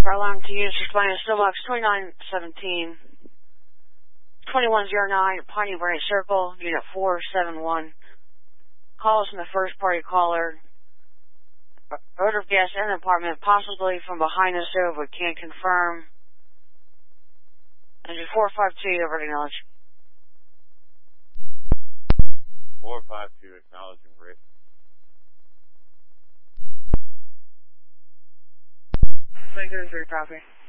Alarm to units responding to Stillbox 2917, 2109, Piney Branch Circle, Unit 471. Calls from the first party caller. Odor of gas in the apartment, possibly from behind the stove, but can't confirm. Engine 452, over to acknowledge. 452, acknowledging Rick. Thank you, 3 copy.